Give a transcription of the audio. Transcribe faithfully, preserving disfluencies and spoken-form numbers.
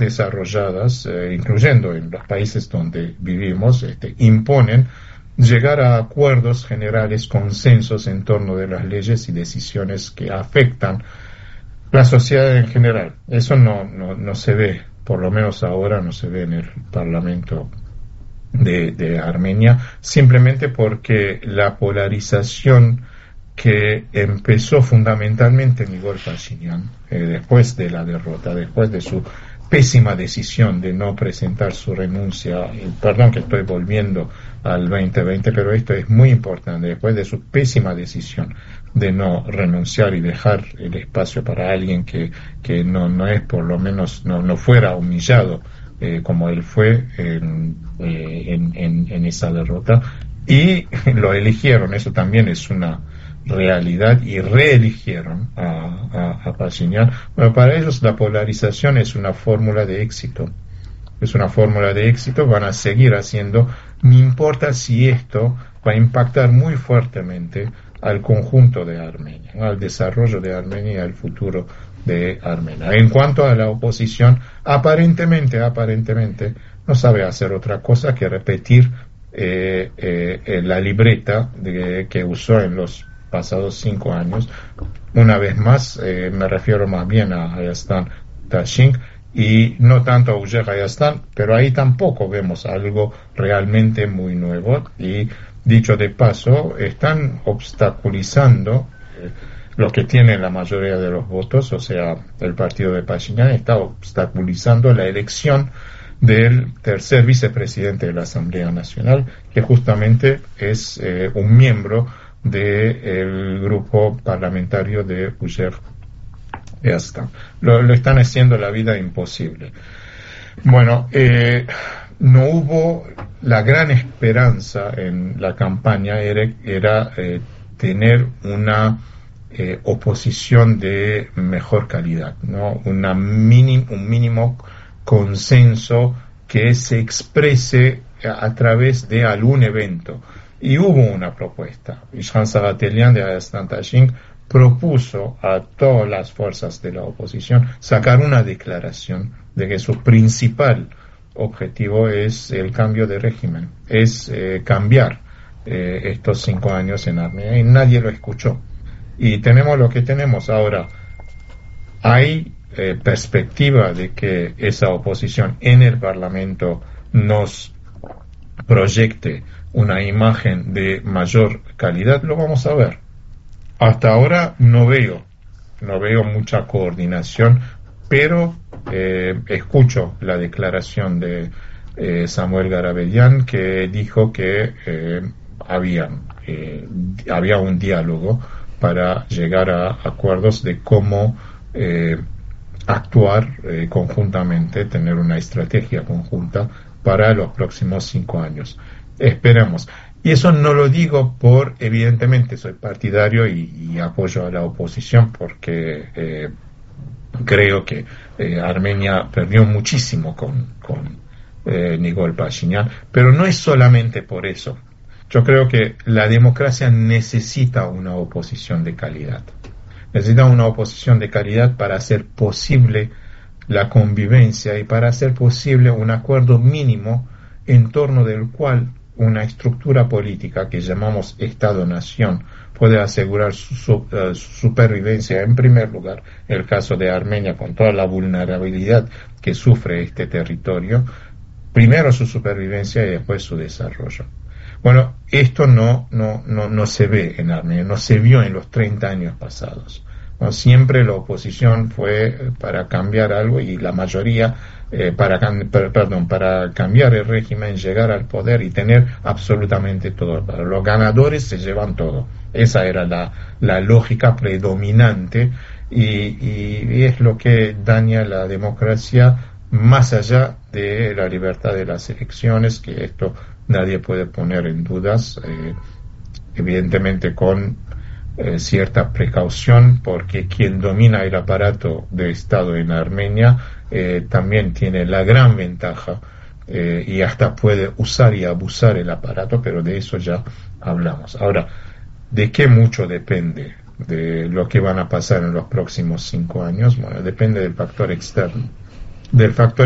desarrolladas, eh, incluyendo en los países donde vivimos, este, imponen llegar a acuerdos generales, consensos en torno de las leyes y decisiones que afectan la sociedad en general. Eso no, no, no se ve, por lo menos ahora no se ve en el Parlamento de, de Armenia, simplemente porque la polarización que empezó fundamentalmente en Nikol Pashinyan, eh, después de la derrota, después de su pésima decisión de no presentar su renuncia, y perdón que estoy volviendo al veinte veinte, pero esto es muy importante, después de su pésima decisión de no renunciar y dejar el espacio para alguien que, que no, no es, por lo menos, no, no fuera humillado eh, como él fue en, eh, en, en, en esa derrota, y lo eligieron, eso también es una realidad, y reeligieron a, a, a Pashinyan. Bueno, para ellos la polarización es una fórmula de éxito, es una fórmula de éxito, van a seguir haciendo, no importa si esto va a impactar muy fuertemente al conjunto de Armenia, ¿no? Al desarrollo de Armenia y al futuro de Armenia. En cuanto a la oposición, aparentemente, aparentemente, no sabe hacer otra cosa que repetir eh, eh, la libreta de, que usó en los pasados cinco años. Una vez más, eh, me refiero más bien a Hayastan Tashink y no tanto a Ujer Hayastan, pero ahí tampoco vemos algo realmente muy nuevo, y dicho de paso, están obstaculizando eh, lo que tiene la mayoría de los votos, o sea, el partido de Pashinyan está obstaculizando la elección del tercer vicepresidente de la Asamblea Nacional, que justamente es eh, un miembro del grupo parlamentario de Ujer Hayastan. Lo, lo están haciendo la vida imposible. Bueno, eh, no hubo, la gran esperanza en la campaña era, era eh, tener una eh, oposición de mejor calidad, ¿no? Una minim, un mínimo consenso que se exprese a, a través de algún evento. Y hubo una propuesta. Ishkan Sagatelian de Hayastan Tashink propuso a todas las fuerzas de la oposición sacar una declaración de que su principal objetivo es el cambio de régimen, es eh, cambiar eh, estos cinco años en Armenia, y nadie lo escuchó. Y tenemos lo que tenemos ahora. Hay eh, perspectiva de que esa oposición en el Parlamento nos proyecte una imagen de mayor calidad. Lo vamos a ver. Hasta ahora no veo, no veo mucha coordinación, pero eh, escucho la declaración de eh, Samuel Garabedian, que dijo que eh, había, eh, había un diálogo para llegar a acuerdos de cómo eh, actuar eh, conjuntamente, tener una estrategia conjunta para los próximos cinco años. Esperemos. Y eso no lo digo por, evidentemente, soy partidario y, y apoyo a la oposición porque eh, creo que eh, Armenia perdió muchísimo con, con eh, Nikol Pashinyan, pero no es solamente por eso. Yo creo que la democracia necesita una oposición de calidad. Necesita una oposición de calidad para hacer posible la convivencia y para hacer posible un acuerdo mínimo en torno del cual una estructura política que llamamos Estado-Nación puede asegurar su, su, uh, su supervivencia. En primer lugar, el caso de Armenia, con toda la vulnerabilidad que sufre este territorio, primero su supervivencia y después su desarrollo. Bueno, esto no, no, no, no se ve en Armenia, no se vio en los treinta años pasados. No, siempre la oposición fue para cambiar algo y la mayoría eh, para, per, perdón, para cambiar el régimen, llegar al poder y tener absolutamente todo. Los ganadores se llevan todo. Esa era la, la lógica predominante y, y, y es lo que daña la democracia más allá de la libertad de las elecciones, que esto nadie puede poner en dudas, eh, evidentemente con Eh, cierta precaución, porque quien domina el aparato de Estado en Armenia eh, también tiene la gran ventaja eh, y hasta puede usar y abusar el aparato, pero de eso ya hablamos. Ahora, ¿de qué mucho depende de lo que van a pasar en los próximos cinco años? Bueno, depende del factor externo, del factor